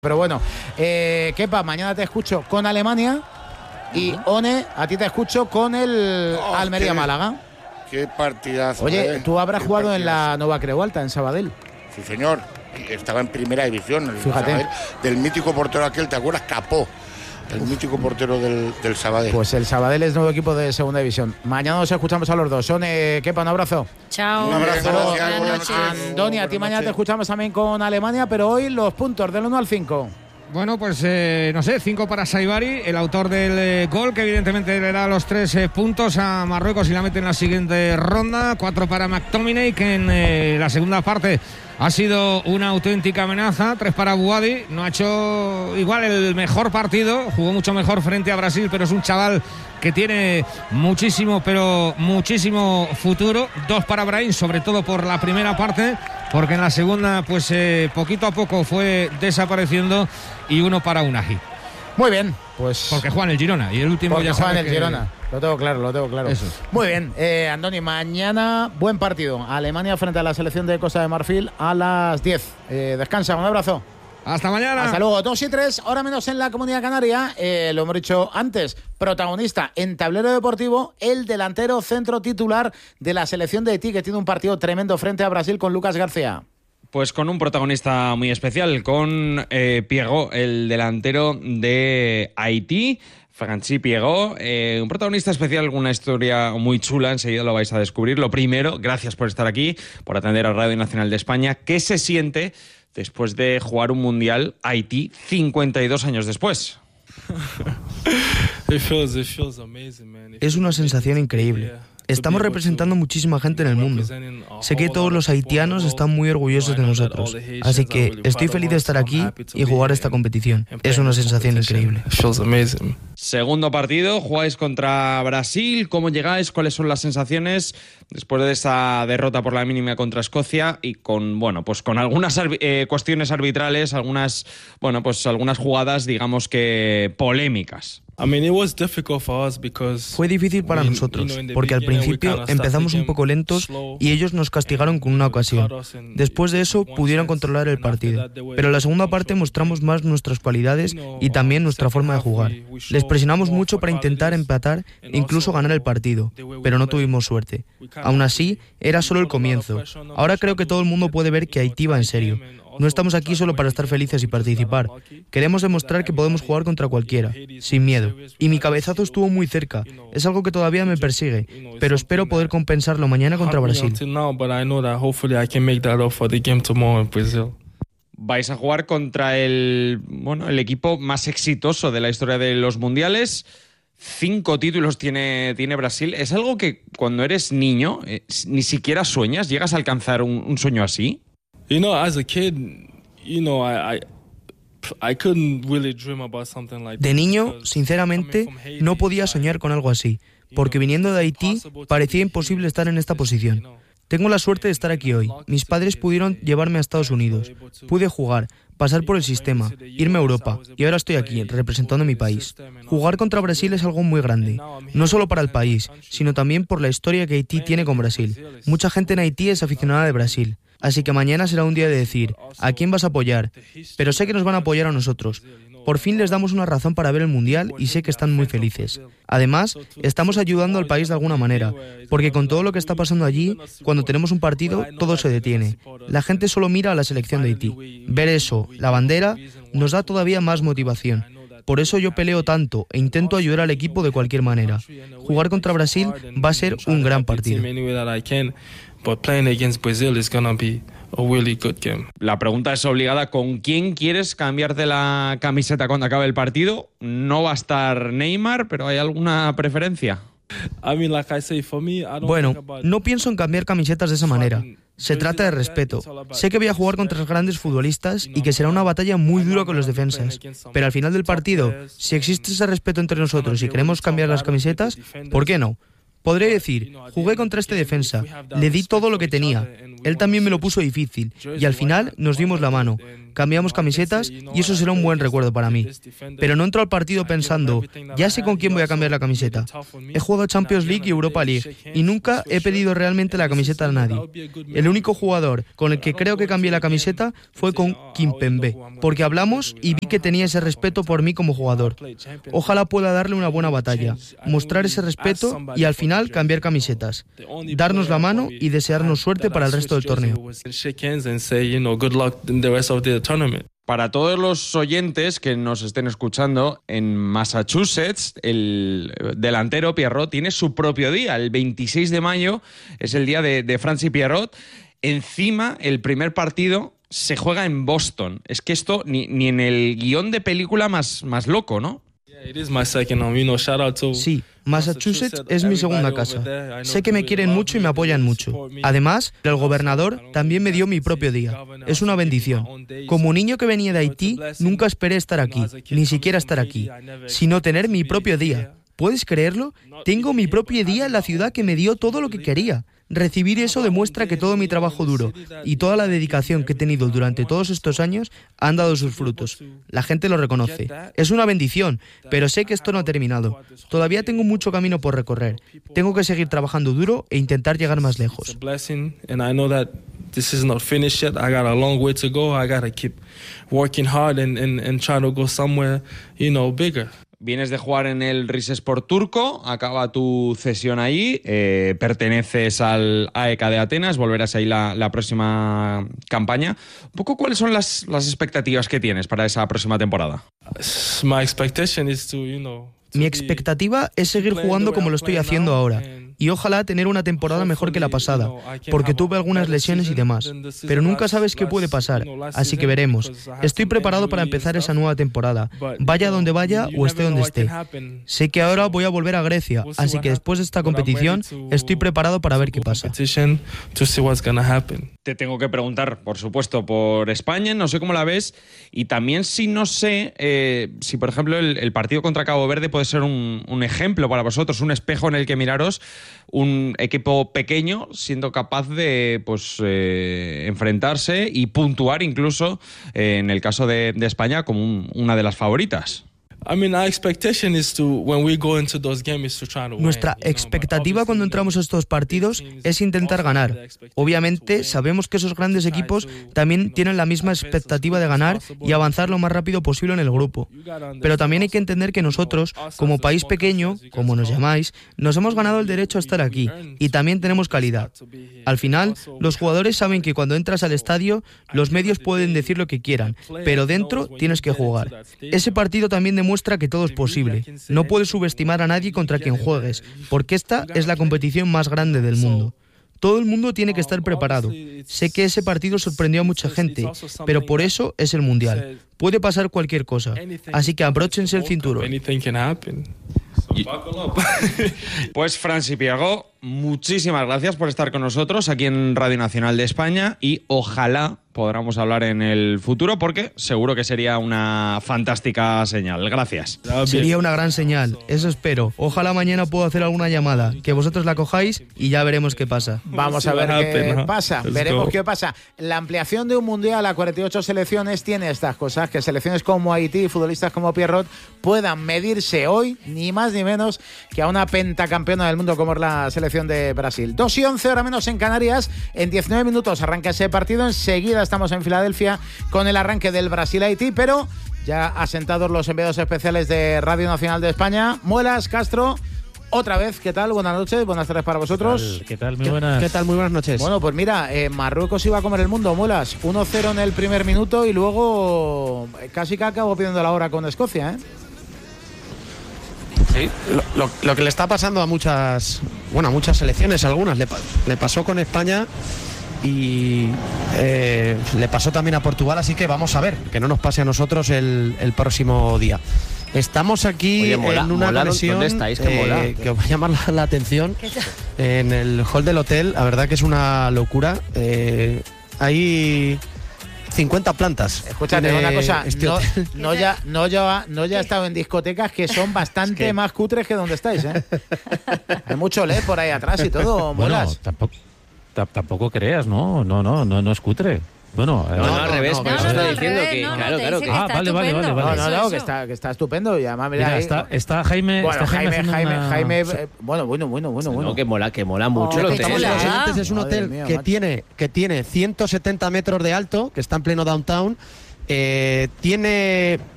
Pero bueno, Kepa, mañana te escucho con Alemania y One, a ti te escucho con el Almería Málaga. Qué partidazo. Oye, tú habrás jugado en la Nova Creu Alta, en Sabadell. Sí, señor. Estaba en primera división. Fíjate. Sabadell, del mítico portero aquel, ¿te acuerdas? Capó. El mítico portero del Sabadell. Pues el Sabadell es nuevo equipo de segunda división. Mañana nos escuchamos a los dos. Son, Kepa, un abrazo. Chao. Un abrazo. Buenas noches. Andoni, a ti mañana te escuchamos también con Alemania, pero hoy los puntos del 1 al 5. Bueno, pues no sé, 5 para Saibari, el autor del gol, que evidentemente le da los 3 puntos a Marruecos y la mete en la siguiente ronda. 4 para McTominay, que en la segunda parte ha sido una auténtica amenaza. 3 para Bouhaddi, no ha hecho igual el mejor partido, jugó mucho mejor frente a Brasil, pero es un chaval que tiene muchísimo, pero muchísimo futuro. 2 para Brahim, sobre todo por la primera parte, porque en la segunda pues poquito a poco fue desapareciendo, y 1 para Unai. Muy bien, pues porque juega en el Girona y el último porque ya juega sabe en el Girona. Lo tengo claro. Eso. Muy bien, Andoni, mañana buen partido. Alemania frente a la selección de Costa de Marfil a las 10. Descansa, un abrazo. Hasta mañana. Hasta luego. 2 y 3, hora menos en la Comunidad Canaria. Lo hemos dicho antes, protagonista en tablero deportivo, el delantero centro titular de la selección de Haití, que tiene un partido tremendo frente a Brasil con Lucas García. Pues con un protagonista muy especial, con Pierrot, el delantero de Haití, Francis Pierrot, un protagonista especial, una historia muy chula, enseguida lo vais a descubrir. Lo primero, gracias por estar aquí, por atender a Radio Nacional de España. ¿Qué se siente después de jugar un mundial Haití 52 años después? Es una sensación increíble. Estamos representando muchísima gente en el mundo. Sé que todos los haitianos están muy orgullosos de nosotros. Así que estoy feliz de estar aquí y jugar esta competición. Es una sensación increíble. Segundo partido, jugáis contra Brasil. ¿Cómo llegáis? ¿Cuáles son las sensaciones después de esa derrota por la mínima contra Escocia? Y con, bueno, pues con algunas cuestiones arbitrales, algunas jugadas, digamos que polémicas. Fue difícil para nosotros, porque al principio empezamos un poco lentos y ellos nos castigaron con una ocasión. Después de eso pudieron controlar el partido, pero en la segunda parte mostramos más nuestras cualidades y también nuestra forma de jugar. Les presionamos mucho para intentar empatar e incluso ganar el partido, pero no tuvimos suerte. Aún así, era solo el comienzo. Ahora creo que todo el mundo puede ver que Haití va en serio. No estamos aquí solo para estar felices y participar. Queremos demostrar que podemos jugar contra cualquiera, sin miedo. Y mi cabezazo estuvo muy cerca. Es algo que todavía me persigue, pero espero poder compensarlo mañana contra Brasil. Vais a jugar contra el equipo más exitoso de la historia de los mundiales. 5 títulos tiene Brasil. ¿Es algo que cuando eres niño ni siquiera sueñas? ¿Llegas a alcanzar un sueño así? De niño, sinceramente, no podía soñar con algo así, porque viniendo de Haití parecía imposible estar en esta posición. Tengo la suerte de estar aquí hoy. Mis padres pudieron llevarme a Estados Unidos. Pude jugar, pasar por el sistema, irme a Europa, y ahora estoy aquí, representando a mi país. Jugar contra Brasil es algo muy grande, no solo para el país, sino también por la historia que Haití tiene con Brasil. Mucha gente en Haití es aficionada de Brasil. Así que mañana será un día de decir, ¿a quién vas a apoyar? Pero sé que nos van a apoyar a nosotros. Por fin les damos una razón para ver el Mundial y sé que están muy felices. Además, estamos ayudando al país de alguna manera, porque con todo lo que está pasando allí, cuando tenemos un partido, todo se detiene. La gente solo mira a la selección de Haití. Ver eso, la bandera, nos da todavía más motivación. Por eso yo peleo tanto e intento ayudar al equipo de cualquier manera. Jugar contra Brasil va a ser un gran partido. La pregunta es obligada: ¿con quién quieres cambiarte la camiseta cuando acabe el partido? No va a estar Neymar, pero ¿hay alguna preferencia? Bueno, no pienso en cambiar camisetas de esa manera. Se trata de respeto. Sé que voy a jugar contra los grandes futbolistas y que será una batalla muy dura con los defensas. Pero al final del partido, si existe ese respeto entre nosotros y queremos cambiar las camisetas, ¿por qué no? Podré decir, jugué contra este defensa, le di todo lo que tenía, Él también me lo puso difícil y al final nos dimos la mano. Cambiamos camisetas y eso será un buen recuerdo para mí. Pero no entro al partido pensando, ya sé con quién voy a cambiar la camiseta. He jugado Champions League y Europa League y nunca he pedido realmente la camiseta a nadie. El único jugador con el que creo que cambié la camiseta fue con Kimpembe, porque hablamos y vi que tenía ese respeto por mí como jugador. Ojalá pueda darle una buena batalla, mostrar ese respeto y al final cambiar camisetas, darnos la mano y desearnos suerte para el resto del torneo. Para todos los oyentes que nos estén escuchando, en Massachusetts el delantero Pierrot tiene su propio día. El 26 de mayo es el día de Francis Pierrot. Encima, el primer partido se juega en Boston. Es que esto ni en el guión de película más loco, ¿no? Sí, Massachusetts es mi segunda casa. Sé que me quieren mucho y me apoyan mucho. Además, el gobernador también me dio mi propio día. Es una bendición. Como niño que venía de Haití, nunca esperé estar aquí, ni siquiera estar aquí, sino tener mi propio día. ¿Puedes creerlo? Tengo mi propio día en la ciudad que me dio todo lo que quería. Recibir eso demuestra que todo mi trabajo duro y toda la dedicación que he tenido durante todos estos años han dado sus frutos. La gente lo reconoce. Es una bendición, pero sé que esto no ha terminado. Todavía tengo mucho camino por recorrer. Tengo que seguir trabajando duro e intentar llegar más lejos. Vienes de jugar en el Rizespor turco, acaba tu cesión ahí, perteneces al AEK de Atenas, volverás ahí la próxima campaña. Un poco, ¿cuáles son las expectativas que tienes para esa próxima temporada? Mi expectativa es seguir jugando como lo estoy haciendo ahora y ojalá tener una temporada mejor que la pasada, porque tuve algunas lesiones y demás, pero nunca sabes qué puede pasar, así que veremos. Estoy preparado para empezar esa nueva temporada, vaya donde vaya o esté donde esté. Sé que ahora voy a volver a Grecia, así que después de esta competición estoy preparado para ver qué pasa. Te tengo que preguntar, por supuesto, por España, no sé cómo la ves, y también si no sé si, por ejemplo, el partido contra Cabo Verde puede ser un ejemplo para vosotros, un espejo en el que miraros, un equipo pequeño siendo capaz de enfrentarse y puntuar incluso en el caso de España como una de las favoritas. Nuestra expectativa cuando entramos a estos partidos es intentar ganar. Obviamente sabemos que esos grandes equipos también tienen la misma expectativa de ganar y avanzar lo más rápido posible en el grupo. Pero también hay que entender que nosotros, como país pequeño, como nos llamáis, nos hemos ganado el derecho a estar aquí y también tenemos calidad. Al final, los jugadores saben que cuando entras al estadio, los medios pueden decir lo que quieran, pero dentro tienes que jugar. Ese partido también demuestra que todo es posible. No puedes subestimar a nadie contra quien juegues, porque esta es la competición más grande del mundo. Todo el mundo tiene que estar preparado. Sé que ese partido sorprendió a mucha gente, pero por eso es el Mundial. Puede pasar cualquier cosa, así que abróchense el cinturón. Pues Francis Pierrot, muchísimas gracias por estar con nosotros aquí en Radio Nacional de España y ojalá podamos hablar en el futuro porque seguro que sería una fantástica señal. Gracias. Sería una gran señal, eso espero. Ojalá mañana pueda hacer alguna llamada, que vosotros la cojáis y ya veremos qué pasa. Vamos a ver qué pasa, veremos qué pasa. La ampliación de un mundial a 48 selecciones tiene estas cosas, que selecciones como Haití, futbolistas como Pierrot puedan medirse hoy, ni más ni menos, que a una pentacampeona del mundo como es la selección de Brasil. 2:11, hora menos en Canarias. En 19 minutos arranca ese partido. Enseguida estamos en Filadelfia con el arranque del Brasil-Haití, pero ya asentados los enviados especiales de Radio Nacional de España. Muelas, Castro, otra vez, ¿qué tal? Buenas noches, buenas tardes para vosotros. ¿Qué tal? Muy buenas. ¿Qué tal? Muy buenas noches. Bueno, pues mira, Marruecos iba a comer el mundo, Muelas. 1-0 en el primer minuto y luego casi que acabó pidiendo la hora con Escocia, ¿eh? Sí, lo que le está pasando a muchas selecciones, algunas le pasó con España y le pasó también a Portugal, así que vamos a ver, que no nos pase a nosotros el próximo día. Estamos aquí en una conexión que os va a llamar la atención en el hall del hotel. La verdad que es una locura. Hay 50 plantas. Escúchate una cosa, no ya he estado en discotecas que son bastante más cutres que donde estáis, ¿eh? Hay mucho LED por ahí atrás y todo, bueno, Muelas. tampoco creas, no es cutre. Bueno, al revés, no, está al diciendo revés, que, no, claro, te claro. dice Que que está estupendo. No, Eso. que está estupendo. Y además, mira, está Jaime. Bueno, está Jaime, bueno. No, que mola mucho el hotel. Estamos los oyentes, es un hotel mía, que tiene 170 metros de alto, que está en pleno downtown. Tiene